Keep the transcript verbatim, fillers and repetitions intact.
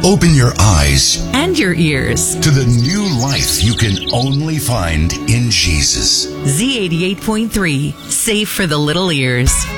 open your eyes and your ears to the new life you can only find in Jesus. Z eighty-eight point three, safe for the little ears.